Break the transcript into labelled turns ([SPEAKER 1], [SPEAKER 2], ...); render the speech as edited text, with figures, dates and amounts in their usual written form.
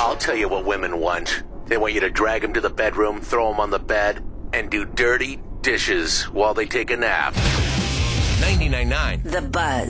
[SPEAKER 1] I'll tell you what women want. They want you to drag them to the bedroom, throw them on the bed, and do dirty dishes while they take a nap. 99.9
[SPEAKER 2] The Buzz.